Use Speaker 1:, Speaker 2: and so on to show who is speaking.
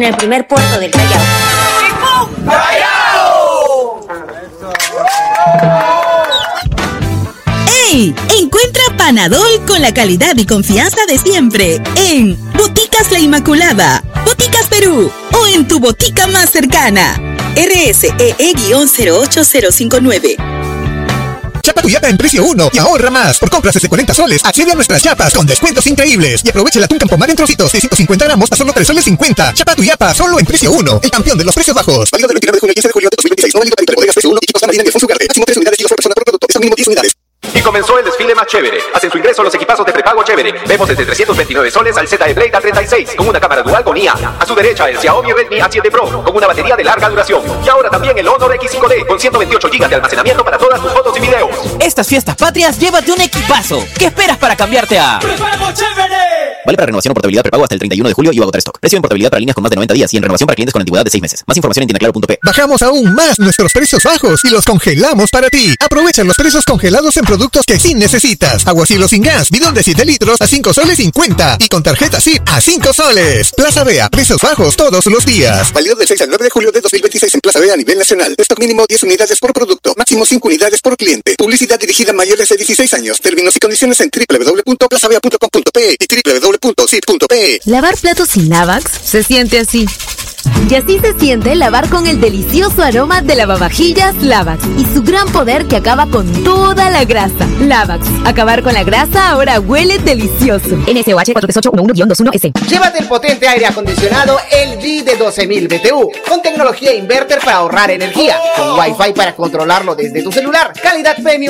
Speaker 1: En el primer puerto del Callao.
Speaker 2: ¡Callao!
Speaker 3: ¡Ey! Encuentra Panadol con la calidad y confianza de siempre en Boticas La Inmaculada, Boticas Perú o en tu botica más cercana. RSEE-08059.
Speaker 4: Chapa tu yapa en precio 1 y ahorra más. Por compras desde 40 soles, accede a nuestras yapas con descuentos increíbles. Y aprovecha el atún Campomar en trocitos de 150 gramos a solo 3 soles 50. Chapa tu yapa, solo en precio 1. El campeón de los precios bajos. Válido del 29 de junio al 15 de julio de 2026. No válido para bodegas precio 1 y chicos Marina de Alfonso Ugarte. Máximo 3 unidades kilos por persona por producto. Eso mínimo 10 unidades.
Speaker 5: Y comenzó el desfile más chévere. Hacen su ingreso los equipazos de prepago chévere. Vemos desde 329 soles al ZTE Blade A36 con una cámara dual con IA. A su derecha el Xiaomi Redmi A7 Pro con una batería de larga duración. Y ahora también el Honor X5D con 128 GB de almacenamiento para todas tus fotos y videos.
Speaker 6: Estas fiestas patrias, llévate un equipazo. ¿Qué esperas para cambiarte a
Speaker 2: ¡Prepago chévere!
Speaker 6: Vale para renovación o portabilidad prepago hasta el 31 de julio y va a agotar stock. Precio en portabilidad para líneas con más de 90 días y en renovación para clientes con antigüedad de 6 meses. Más información en tiendaclaro.p.
Speaker 4: Bajamos aún más nuestros precios bajos y los congelamos para ti. Aprovecha los precios congelados en productos que sí necesitas. Aguacilo sin gas, bidón de 7 litros a 5 soles 50 y con tarjeta SIP a 5 soles. Plaza Bea, precios bajos todos los días. Válido del 6 al 9 de julio de 2026 en Plaza Bea a nivel nacional. Stock mínimo 10 unidades por producto, máximo 5 unidades por cliente. Publicidad dirigida a mayores de 16 años. Términos y condiciones en www.plazabea.com.pe y www.sip.pe.
Speaker 7: Lavar platos sin Lavax se siente así. Y así se siente lavar con el delicioso aroma de lavavajillas Lavax y su gran poder que acaba con toda la grasa. Lavax, acabar con la grasa ahora huele delicioso.
Speaker 8: NSOH 43811-21S.
Speaker 9: Llévate el potente aire acondicionado LG de 12.000 BTU con tecnología inverter para ahorrar energía, con Wi-Fi para controlarlo desde tu celular, calidad premium